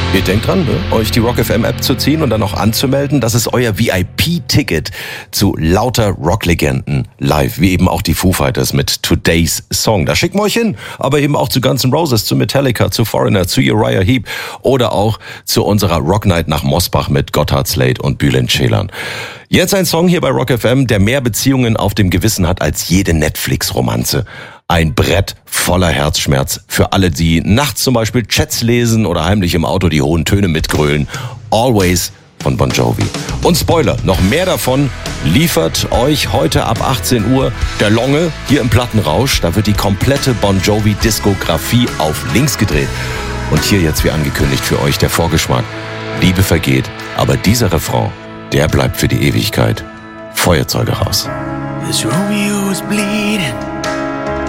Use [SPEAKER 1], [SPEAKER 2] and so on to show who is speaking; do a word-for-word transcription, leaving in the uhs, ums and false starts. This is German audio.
[SPEAKER 1] Ihr denkt dran, ne? euch die Rock F M App zu ziehen und dann auch anzumelden. Das ist euer V I P-Ticket zu lauter Rocklegenden live, wie eben auch die Foo Fighters mit Today's Song. Da schicken wir euch hin, aber eben auch zu Guns N' Roses, zu Metallica, zu Foreigner, zu Uriah Heep oder auch zu unserer Rock Night nach Mosbach mit Gotthard Slade und Bülent Ceylan. Jetzt ein Song hier bei Rock F M, der mehr Beziehungen auf dem Gewissen hat als jede Netflix-Romanze. Ein Brett voller Herzschmerz für alle, die nachts zum Beispiel Chats lesen oder heimlich im Auto die hohen Töne mitgrölen. Always von Bon Jovi. Und Spoiler, noch mehr davon liefert euch heute ab achtzehn Uhr der Longe hier im Plattenrausch. Da wird die komplette Bon Jovi-Diskografie auf links gedreht. Und hier jetzt wie angekündigt für euch der Vorgeschmack. Liebe vergeht, aber dieser Refrain, der bleibt für die Ewigkeit. Feuerzeuge raus.
[SPEAKER 2] This Romeo is bleeding.